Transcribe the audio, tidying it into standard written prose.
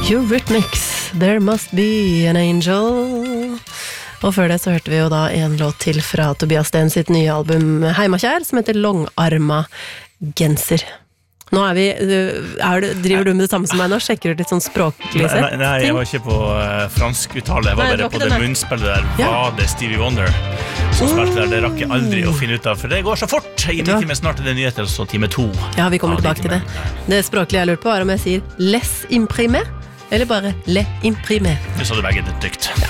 Eurythmics, There Must Be an Angel. Og før det så hørte vi jo da en låt til fra Tobias Sten sitt nye album Heimakjær, som heter Longarma Genser. Nå driver du med det samme som meg nå? Sjekker du litt sånn språklig sett? Nei, jeg var ikke på fransk uttale. Jeg var bare på det munnspillet der. Var det Stevie Wonder som spilte der? Det rakk jeg aldri å finne ut av, for det går så fort. I en time snart det nyheter, så time 2. Ja, vi kommer tilbake til det. Det språklige jeg lurte på var om jeg sier les imprimé, eller bare le imprimé. Du sa det begge dykt. Ja.